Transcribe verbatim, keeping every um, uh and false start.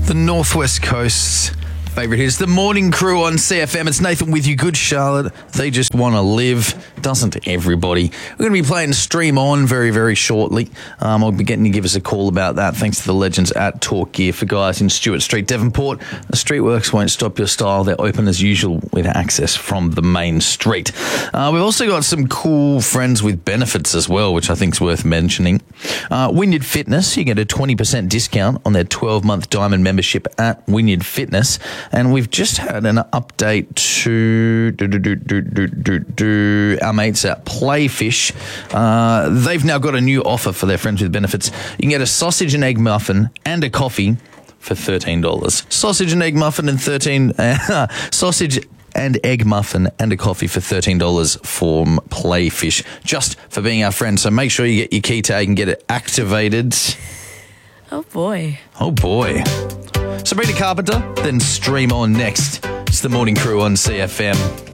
The Northwest Coast's favourite hits. The Morning Crew on C F M. It's Nathan with you. Good Charlotte. They just want to live. Doesn't everybody? We're going to be playing Stream On very, very shortly. Um, I'll be getting to give us a call about that thanks to the legends at Talk Gear for guys in Stewart Street, Devonport. The Streetworks won't stop your style. They're open as usual with access from the main street. Uh, we've also got some cool friends with benefits as well, which I think is worth mentioning. Uh, Wynyard Fitness, you get a twenty percent discount on their twelve-month diamond membership at Wynyard Fitness. And we've just had an update to do, do, do, do, do, do, do, our mates at Playfish. Uh, they've now got a new offer for their friends with benefits. You can get a sausage and egg muffin and a coffee for thirteen dollars. Sausage and egg muffin and thirteen uh, sausage and egg muffin and a coffee for thirteen dollars from Playfish, just for being our friend. So make sure you get your key tag and get it activated. Oh, boy. Oh, boy. Sabrina Carpenter, then Stream On next. It's the Morning Crew on C F M.